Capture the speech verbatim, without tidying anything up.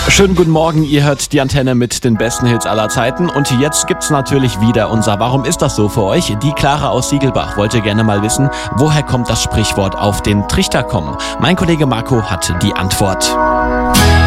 Schönen guten Morgen, ihr hört die Antenne mit den besten Hits aller Zeiten und jetzt gibt's natürlich wieder unser Warum ist das so für euch? Die Clara aus Siegelbach wollte gerne mal wissen, woher kommt das Sprichwort auf den Trichter kommen? Mein Kollege Marco hat die Antwort.